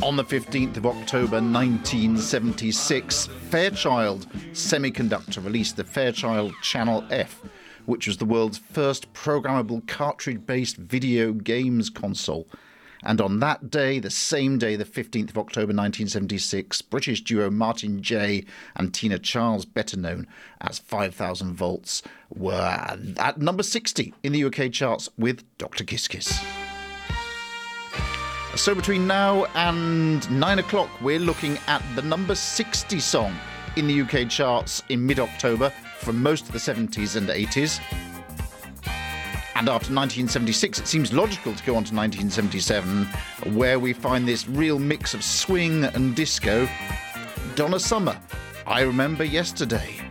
On the 15th of October 1976, Fairchild Semiconductor released the Fairchild Channel F, which was the world's first programmable cartridge-based video games console. And on that day, the same day, the 15th of October 1976, British duo Martin J and Tina Charles, better known as 5000 Volts, were at number 60 in the UK charts with Dr. Kiss Kiss. So between now and 9 o'clock, we're looking at the number 60 song in the UK charts in mid-October from most of the 70s and 80s. And after 1976, it seems logical to go on to 1977, where we find this real mix of swing and disco. Donna Summer, I Remember Yesterday.